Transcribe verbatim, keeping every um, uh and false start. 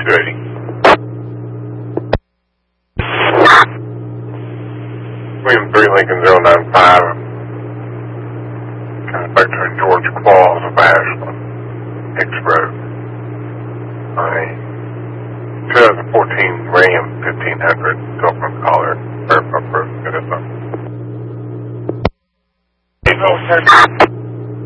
two eighty. William three Lincoln zero nine five. Kind of back to George Claus of Ashland, Hicks Road. My twenty fourteen Ram fifteen hundred, Silkman Collar, Fairfield Road, Minnesota.